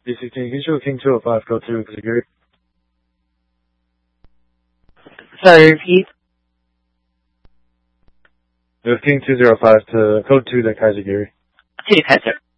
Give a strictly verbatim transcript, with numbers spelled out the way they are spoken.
D sixteen, can you show King two oh five, code two, Kazagiri? Sorry, repeat. It was King two oh five to code two to Kazagiri. To Kaiser.